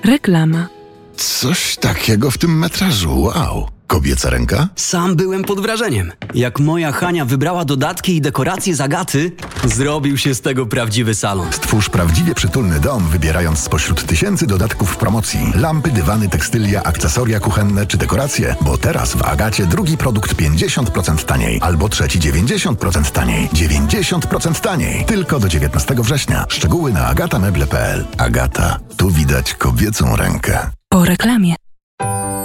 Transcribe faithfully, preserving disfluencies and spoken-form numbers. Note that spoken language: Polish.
Reklama. Coś takiego w tym metrażu, wow. Kobieca ręka? Sam byłem pod wrażeniem. Jak moja Hania wybrała dodatki i dekoracje z Agaty, zrobił się z tego prawdziwy salon. Stwórz prawdziwie przytulny dom, wybierając spośród tysięcy dodatków w promocji. Lampy, dywany, tekstylia, akcesoria kuchenne czy dekoracje. Bo teraz w Agacie drugi produkt pięćdziesiąt procent taniej, albo trzeci dziewięćdziesiąt procent taniej. dziewięćdziesiąt procent taniej. Tylko do dziewiętnastego września. Szczegóły na agata meble kropka p l. Agata. Tu widać kobiecą rękę. Po reklamie.